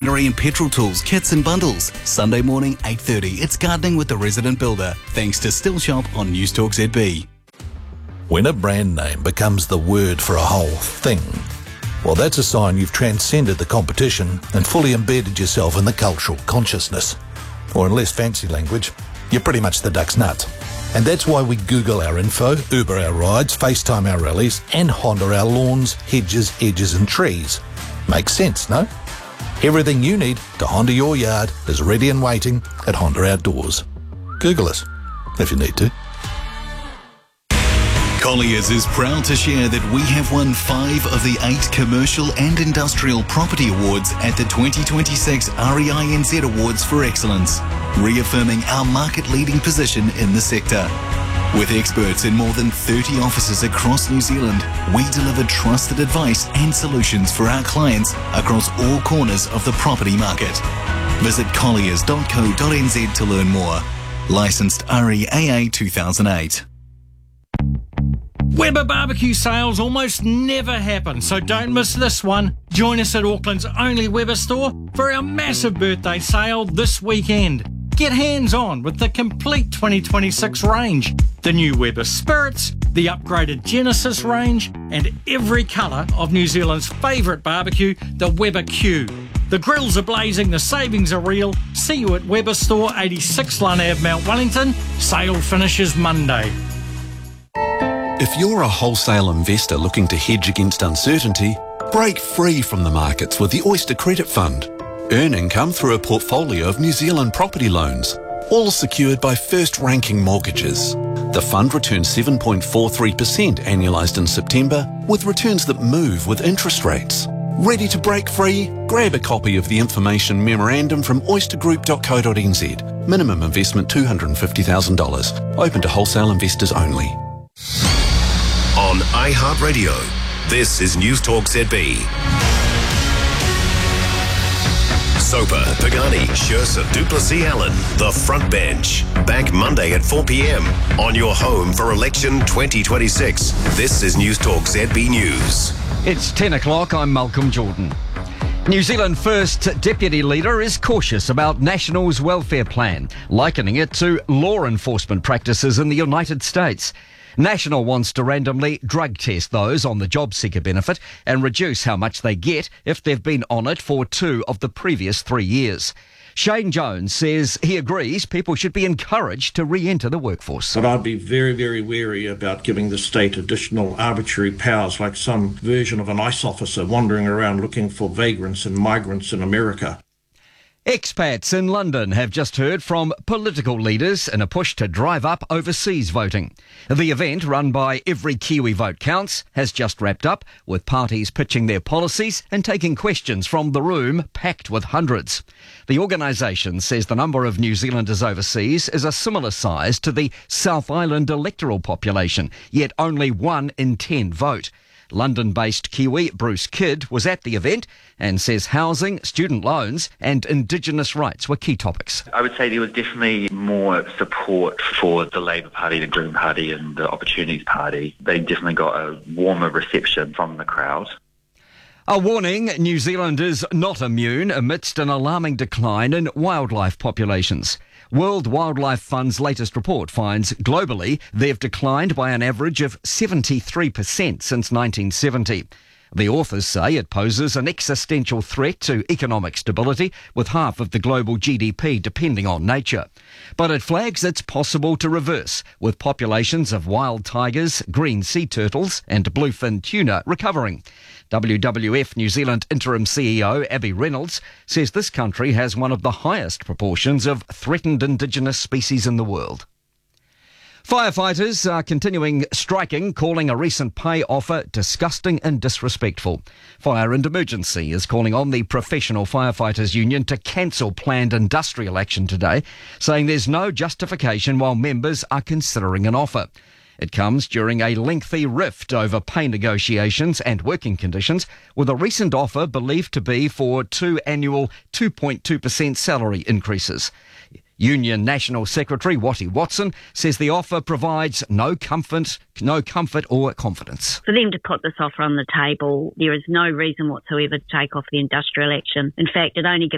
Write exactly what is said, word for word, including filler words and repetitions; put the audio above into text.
machinery and petrol tools, kits and bundles. Sunday morning, eight thirty. It's Gardening with the Resident Builder. Thanks to Still Shop on Newstalk Z B. When a brand name becomes the word for a whole thing, well, that's a sign you've transcended the competition and fully embedded yourself in the cultural consciousness. Or in less fancy language, you're pretty much the duck's nut. And that's why we Google our info, Uber our rides, FaceTime our rallies, and Honda our lawns, hedges, edges and trees. Makes sense, no? Everything you need to Honda your yard is ready and waiting at Honda Outdoors. Google us, if you need to. Colliers is proud to share that we have won five of the eight commercial and industrial property awards at the twenty twenty-six R E I N Z Awards for Excellence, reaffirming our market-leading position in the sector. With experts in more than thirty offices across New Zealand, we deliver trusted advice and solutions for our clients across all corners of the property market. Visit colliers dot co dot n z to learn more. Licensed R E A A two thousand eight. Weber barbecue sales almost never happen, so don't miss this one. Join us at Auckland's only Weber store for our massive birthday sale this weekend. Get hands-on with the complete twenty twenty-six range. The new Weber Spirits, the upgraded Genesis range, and every colour of New Zealand's favourite barbecue, the Weber Q. The grills are blazing, the savings are real. See you at Weber Store, eighty-six Lun Ave, Mount Wellington. Sale finishes Monday. If you're a wholesale investor looking to hedge against uncertainty, break free from the markets with the Oyster Credit Fund. Earn income through a portfolio of New Zealand property loans, all secured by first-ranking mortgages. The fund returns seven point four three percent annualised in September, with returns that move with interest rates. Ready to break free? Grab a copy of the information memorandum from oyster group dot co dot n z. Minimum investment two hundred fifty thousand dollars. Open to wholesale investors only. On iHeartRadio, this is Newstalk Z B. Soper, Pagani, Scherzer, Duplessis, Allen, The Front Bench. Back Monday at four p m on your home for election twenty twenty-six. This is Newstalk Z B News. It's ten o'clock, I'm Malcolm Jordan. New Zealand First Deputy Leader is cautious about National's welfare plan, likening it to law enforcement practices in the United States. National wants to randomly drug test those on the job seeker benefit and reduce how much they get if they've been on it for two of the previous three years. Shane Jones says he agrees people should be encouraged to re-enter the workforce. But I'd be very, very wary about giving the state additional arbitrary powers like some version of an ICE officer wandering around looking for vagrants and migrants in America. Expats in London have just heard from political leaders in a push to drive up overseas voting. The event, run by Every Kiwi Vote Counts, has just wrapped up, with parties pitching their policies and taking questions from the room packed with hundreds. The organisation says the number of New Zealanders overseas is a similar size to the South Island electoral population, yet only one in ten vote. London-based Kiwi Bruce Kidd was at the event and says housing, student loans and Indigenous rights were key topics. I would say there was definitely more support for the Labour Party, the Green Party and the Opportunities Party. They definitely got a warmer reception from the crowd. A warning, New Zealand is not immune amidst an alarming decline in wildlife populations. World Wildlife Fund's latest report finds globally they've declined by an average of seventy-three percent since nineteen seventy. The authors say it poses an existential threat to economic stability, with half of the global G D P depending on nature. But it flags it's possible to reverse, with populations of wild tigers, green sea turtles and bluefin tuna recovering. W W F New Zealand Interim C E O Abby Reynolds says this country has one of the highest proportions of threatened Indigenous species in the world. Firefighters are continuing striking, calling a recent pay offer disgusting and disrespectful. Fire and Emergency is calling on the Professional Firefighters Union to cancel planned industrial action today, saying there's no justification while members are considering an offer. It comes during a lengthy rift over pay negotiations and working conditions, with a recent offer believed to be for two annual two point two percent salary increases. Union National Secretary Watty Watson says the offer provides no comfort, no comfort or confidence. For them to put this offer on the table, there is no reason whatsoever to take off the industrial action. In fact, it only gives